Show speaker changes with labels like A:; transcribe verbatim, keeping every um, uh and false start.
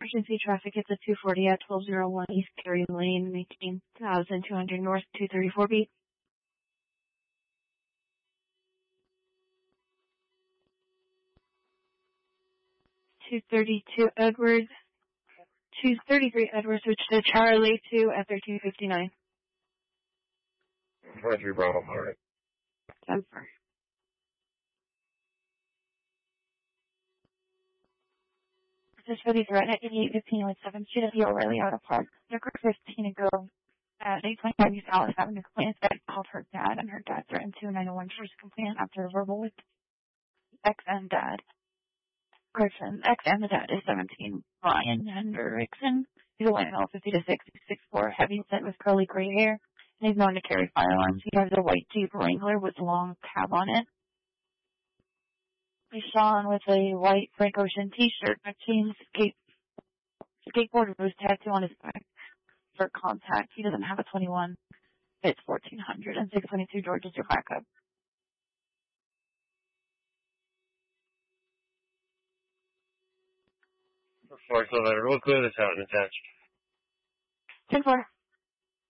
A: Emergency traffic hits at two forty at twelve oh one East Cary Lane, eighteen thousand two hundred North, two thirty-four B. two thirty-two Edwards. two thirty-three Edwards, switch to Charlie two at thirteen fifty-nine.
B: Roger, Bravo, alright.
A: Denver. This is for the threat at eighty-eight fifteen with seventh Street of the O'Reilly Auto Park. Number fifteen ago at eight twenty-five East Alice Avenue. Complainant that called her dad, and her dad threatened to nine oh one first complainant after a verbal with ex and dad. Person, ex and the dad is seventeen. Brian Hendrickson. He's a white male, fifty to sixty, six foot four, heavy set with curly gray hair, and he's known to carry firearms. He drives a white Jeep Wrangler with a long cab on it. He's Sean with a white Frank Ocean t-shirt, a chain skate, skateboard with his tattoo on his back for contact. He doesn't have a twenty-one. It's fourteen hundred and six twenty-two George is your backup.
B: Four kilometer, we'll clear this out and attach.
A: ten four.